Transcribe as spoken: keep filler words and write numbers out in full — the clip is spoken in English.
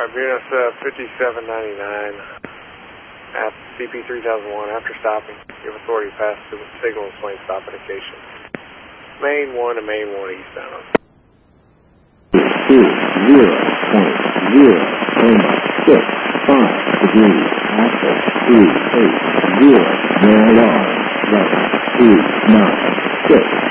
Alright, Venus uh, fifty-seven ninety-nine at C P three thousand one. After stopping, give authority pass to the signal and plane stop indication. Main one and main one eastbound. Two, zero, point, zero, point, six, five degrees, Alpha, three, eight, zero, no alarm, level, two, nine, six.